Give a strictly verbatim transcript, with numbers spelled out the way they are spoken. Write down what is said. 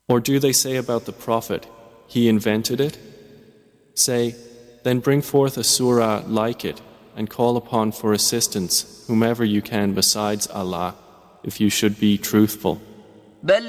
Or do they say about the Prophet, he invented it? Say, then bring forth a surah like it and call upon for assistance whomever you can besides Allah, if you should be truthful.